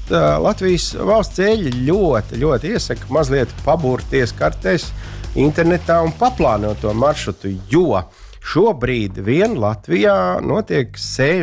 Latvijas valsts ceļi ļoti iesaka mazliet paburties kartēs internetā un paplānot to maršrutu, jo šobrīd vien Latvijā notiek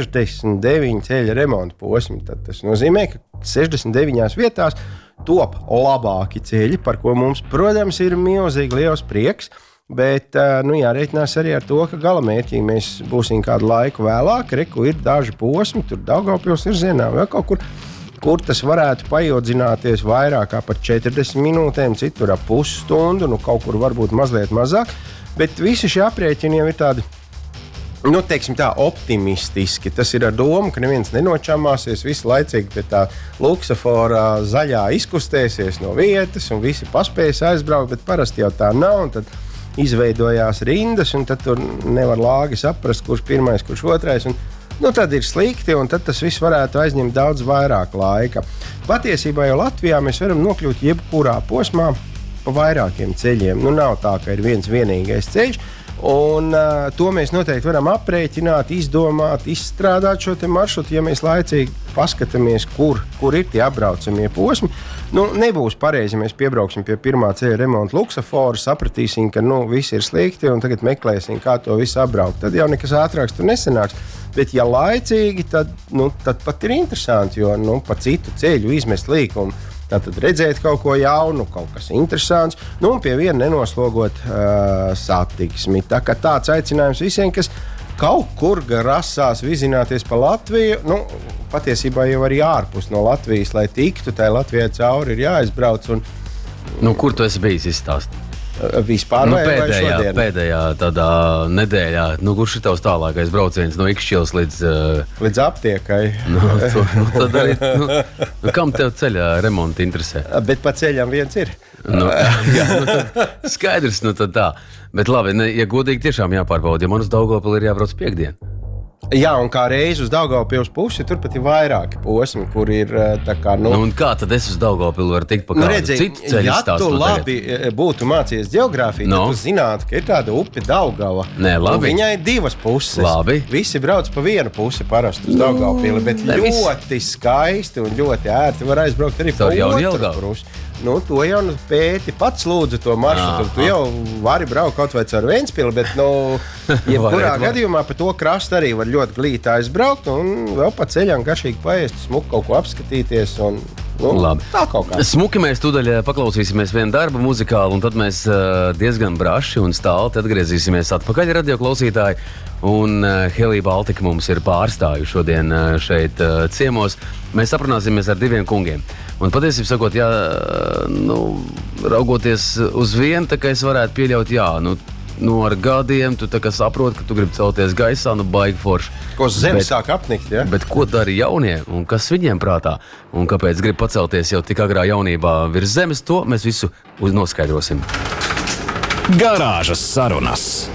69 ceļa remonta posmi. Tad tas nozīmē, ka 69 vietās top labāki ceļi, par ko mums, protams, ir milzīgi liels prieks. Bet jārēķinās arī ar to, ka galamērķī mēs būsim kādu laiku vēlāk. Reku ir daži posmi, tur Daugavpils virzienā vēl kaut kur tas varētu paildzināties vairāk kā par 40 minūtēm, citur ap pusstundu, kaut kur varbūt mazliet mazāk. Bet visi šie aprēķini jau ir tādi, teiksim tā, optimistiski. Tas ir ar domu, ka neviens nenočamāsies visu laicīgi pie tā luksafora zaļā izkustēsies no vietas un visi paspējas aizbraukt, bet parasti jau tā nav. Un tad izveidojās rindas, un tad tur nevar lāgi saprast, kurš pirmais, kurš otrais. Tad ir slikti, un tad tas viss varētu aizņemt daudz vairāk laika. Patiesībā jau Latvijā mēs varam nokļūt jebkurā posmā pa vairākiem ceļiem. Nav tā, ka ir viens vienīgais ceļš, un to mēs noteikti varam aprēķināt, izdomāt, izstrādāt šo te maršrutu, ja mēs laicīgi paskatāmies, kur ir tie apbraucamie posmi. Nebūs pareizi, ja mēs piebrauksim pie pirmā ceļa remonta luksafora, sapratīsim, ka viss ir slikti un tagad meklēsim, kā to visu apbraukt. Tad jau nekas ātrāks tur nesanāks. Bet, ja laicīgi, tad pat ir interesanti, jo pa citu ceļu izmest līkumu. Tātad redzēt kaut ko jaunu, kaut kas interesants, un pie viena nenoslogot satiksmi. Tā kā tāds aicinājums visiem, kas kaut kur grasās vizināties pa Latviju, patiesībā jau arī ārpus no Latvijas, lai tiktu tai Latvijai cauri, ir jāizbrauc. Kur tu esi bijis izstāst? Vispār vai šodien? Pēdējā tādā nedēļā, kurš ir tavs tālākais brauciens no Ikšķilas līdz aptiekai? Tad arī, kam tev ceļa remonti interesē? Bet pa ceļam viens ir. Tad skaidrs, tad tā. Bet labi, ja godīgi tiešām jāpārbauda, ja man uz Daugavpili ir jābrauc piekdien. Jā, un kā reiz uz Daugavpils pusi, tur pat ir vairāki posmi, kur ir tā kā, un kā tad es uz Daugavpili varu tikt pa kādu citu ceļu ja tu labi būtu mācījies geogrāfiju, tad tu zinātu, ka ir tāda upe Daugava. Viņai ir divas puses. Labi. Visi brauc pa vienu pusi parasti uz Daugavpili, bet ļoti skaisti un ļoti ērti var aizbraukt arī pa otru pusi. To jau pēti pats lūdzu to maršrutu. Tu jau vari braukt kaut vai caur Ventspili, bet jebkurā gadījumā pa to krastu arī var ļoti glīti aizbraukt un vēl pa ceļām garšīgi paēst, smuki kaut ko apskatīties un tā kaut kā. Smuki mēs tūdaļ paklausīsimies vienu darbu muzikālu, un tad mēs diezgan braši un stālti atgriezīsimies atpakaļ, radio klausītāji. Un Helija Baltika mums ir pārstāju šodien šeit ciemos. Mēs aprunāsimies ar diviem kungiem. Un patiesībā sakot, raugoties uz vienu, tā kā es varētu pieļaut, ar gadiem tu tā kā saproti, ka tu gribi celties gaisā, baigi forši. Ko zemi sāk apnikt, ja? Bet ko dara jaunie un kas viņiem prātā? Un kāpēc grib pacelties jau tik agrā jaunībā virs zemes, to mēs visu noskaidrosim. Garāžas sarunas.